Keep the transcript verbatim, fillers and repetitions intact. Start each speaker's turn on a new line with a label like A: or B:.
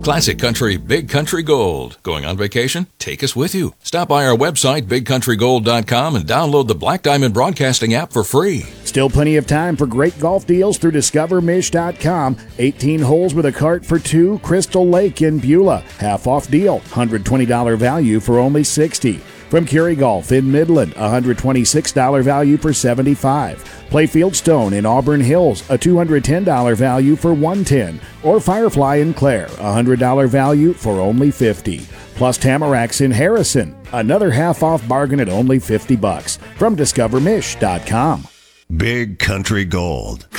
A: Classic Country Big Country Gold. Going on vacation? Take us with you. Stop by our website, big country gold dot com, and download the Black Diamond Broadcasting app for free.
B: Still plenty of time for great golf deals through discover mish dot com. eighteen holes with a cart for two, Crystal Lake in Beulah. Half off deal, one hundred twenty dollars value for only sixty dollars. From Kerry Golf in Midland, one hundred twenty-six dollars value for seventy-five dollars. Play Fieldstone in Auburn Hills, a two hundred ten dollars value for one hundred ten dollars. Or Firefly in Clare, one hundred dollars value for only fifty dollars. Plus Tamaracks in Harrison, another half-off bargain at only fifty bucks. From discover mish dot com.
C: Big Country Gold.